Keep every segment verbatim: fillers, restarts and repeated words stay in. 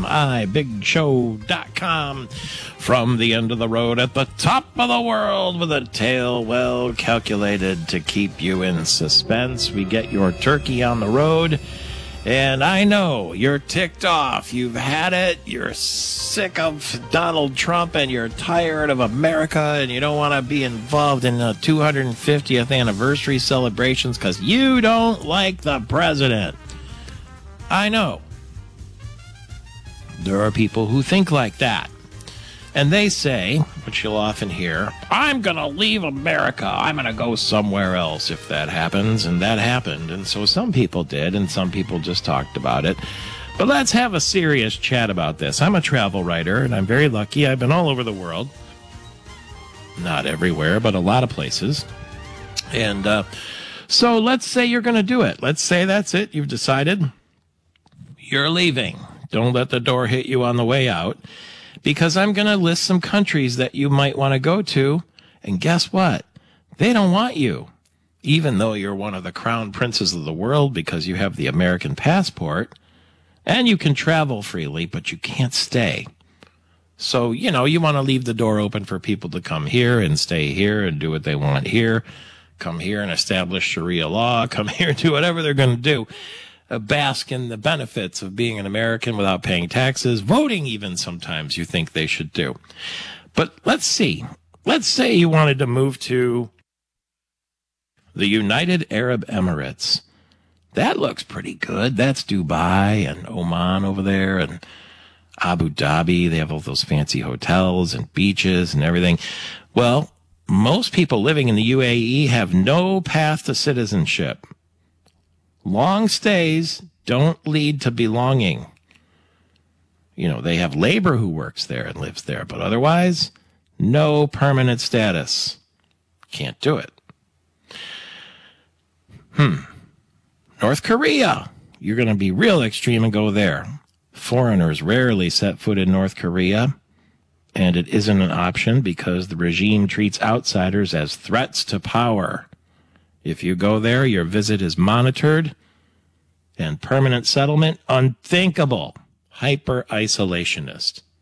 M I Big Show dot com. From the end of the road at the top of the world with a tale well calculated to keep you in suspense. We get your turkey on the road. And I know you're ticked off. You've had it. You're sick of Donald Trump and you're tired of America and you don't want to be involved in the two hundred fiftieth anniversary celebrations because you don't like the president. I know. There are people who think like that. And they say, which you'll often hear, I'm going to leave America. I'm going to go somewhere else if that happens. And that happened. And so some people did, and some people just talked about it. But let's have a serious chat about this. I'm a travel writer, and I'm very lucky. I've been all over the world. Not everywhere, but a lot of places. And uh, so let's say you're going to do it. Let's say that's it. You've decided you're leaving. Don't let the door hit you on the way out. Because I'm going to list some countries that you might want to go to. And guess what? They don't want you. Even though you're one of the crown princes of the world because you have the American passport. And you can travel freely, but you can't stay. So, you know, you want to leave the door open for people to come here and stay here and do what they want here. Come here and establish Sharia law. Come here and do whatever they're going to do. Uh, bask in the benefits of being an American without paying taxes, voting even sometimes you think they should do. But let's see. Let's say you wanted to move to the United Arab Emirates. That looks pretty good. That's Dubai and Oman over there and Abu Dhabi. They have all those fancy hotels and beaches and everything. Well, most people living in the U A E have no path to citizenship. Long stays don't lead to belonging. You know, they have labor who works there and lives there, but otherwise, no permanent status. Can't do it. Hmm. North Korea. You're going to be real extreme and go there. Foreigners rarely set foot in North Korea, and it isn't an option because the regime treats outsiders as threats to power. If you go there, your visit is monitored, and permanent settlement, unthinkable. Hyper-isolationist.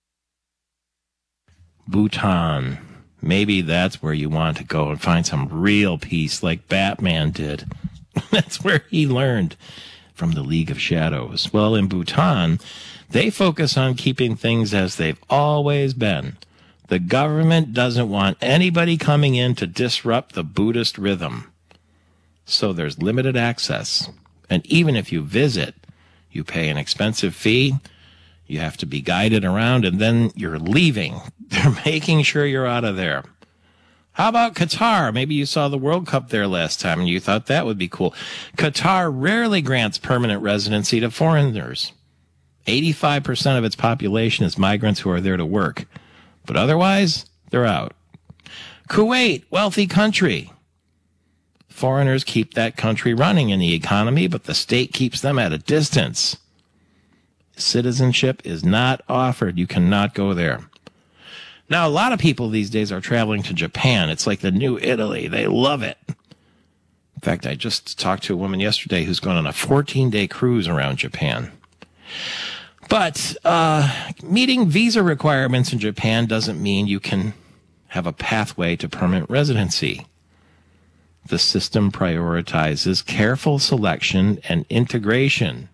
Bhutan. Maybe that's where you want to go and find some real peace like Batman did. That's where he learned from the League of Shadows. Well, in Bhutan, they focus on keeping things as they've always been. The government doesn't want anybody coming in to disrupt the Buddhist rhythm. So there's limited access. And even if you visit, you pay an expensive fee. You have to be guided around, and then you're leaving. They're making sure you're out of there. How about Qatar? Maybe you saw the World Cup there last time, and you thought that would be cool. Qatar rarely grants permanent residency to foreigners. eighty-five percent of its population is migrants who are there to work. But otherwise, they're out. Kuwait, wealthy country. Foreigners keep that country running in the economy, but the state keeps them at a distance. Citizenship is not offered. You cannot go there. Now, a lot of people these days are traveling to Japan. It's like the new Italy. They love it. In fact, I just talked to a woman yesterday who's gone on a fourteen-day cruise around Japan. But uh, meeting visa requirements in Japan doesn't mean you can have a pathway to permanent residency. The system prioritizes careful selection and integration.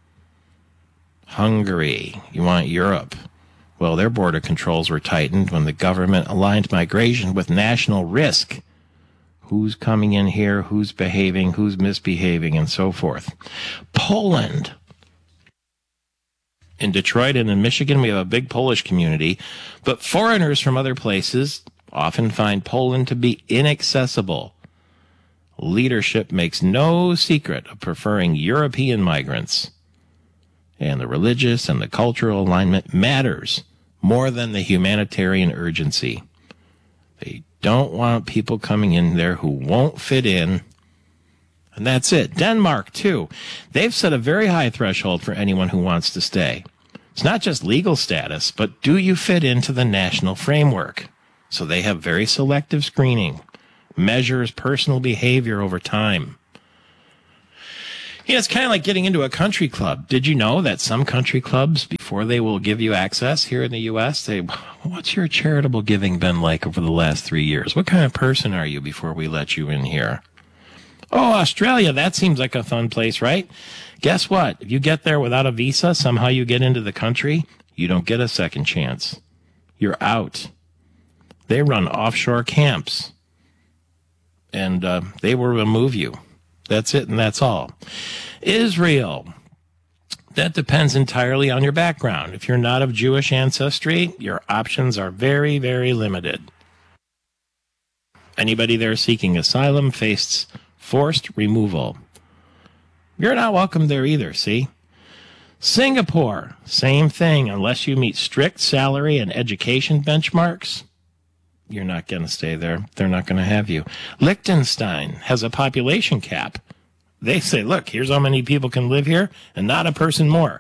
Hungary, you want Europe. Well, their border controls were tightened when the government aligned migration with national risk. Who's coming in here, who's behaving, who's misbehaving, and so forth. Poland. In Detroit and in Michigan, we have a big Polish community, but foreigners from other places often find Poland to be inaccessible. Leadership makes no secret of preferring European migrants. And the religious and the cultural alignment matters more than the humanitarian urgency. They don't want people coming in there who won't fit in. And that's it. Denmark, too. They've set a very high threshold for anyone who wants to stay. It's not just legal status, but do you fit into the national framework? So they have very selective screening, measures personal behavior over time. You know, it's kind of like getting into a country club. Did you know that some country clubs, before they will give you access here in the U S, they, what's your charitable giving been like over the last three years? What kind of person are you before we let you in here? Oh, Australia, that seems like a fun place, right? Guess what? If you get there without a visa, somehow you get into the country, you don't get a second chance. You're out. They run offshore camps, and uh, they will remove you. That's it, and that's all. Israel, that depends entirely on your background. If you're not of Jewish ancestry, your options are very, very limited. Anybody there seeking asylum faces forced removal. You're not welcome there either, see? Singapore, same thing. Unless you meet strict salary and education benchmarks, you're not going to stay there. They're not going to have you. Liechtenstein has a population cap. They say, look, here's how many people can live here, and not a person more.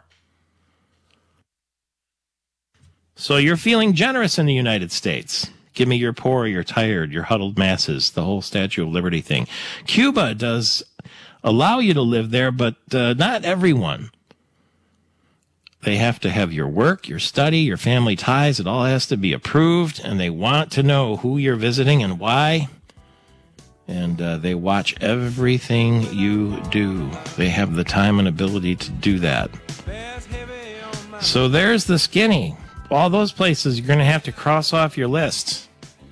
So you're feeling generous in the United States. Give me your poor, you're tired, your huddled masses, the whole Statue of Liberty thing. Cuba does allow you to live there, but uh, not everyone. They have to have your work, your study, your family ties. It all has to be approved, and they want to know who you're visiting and why. And uh, they watch everything you do. They have the time and ability to do that. So there's the skinny. All those places you're going to have to cross off your list.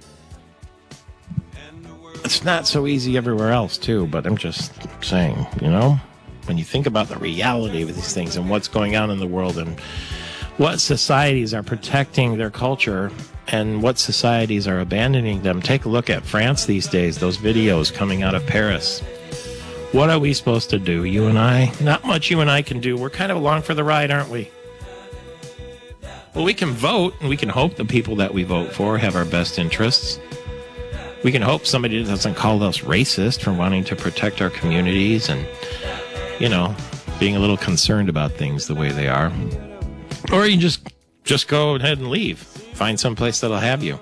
It's not so easy everywhere else, too, but I'm just saying, you know? When you think about the reality of these things and what's going on in the world and what societies are protecting their culture and what societies are abandoning them, take a look at France these days, those videos coming out of Paris. What are we supposed to do, you and I? Not much you and I can do. We're kind of along for the ride, aren't we? Well, we can vote, and we can hope the people that we vote for have our best interests. We can hope somebody doesn't call us racist for wanting to protect our communities and, you know, being a little concerned about things the way they are. Or you just just go ahead and leave. Find some place that'll have you.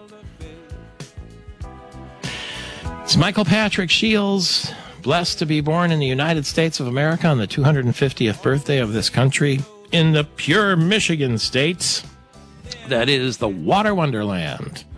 It's Michael Patrick Shields, blessed to be born in the United States of America on the two hundred fiftieth birthday of this country in the pure Michigan state that is the Water Wonderland.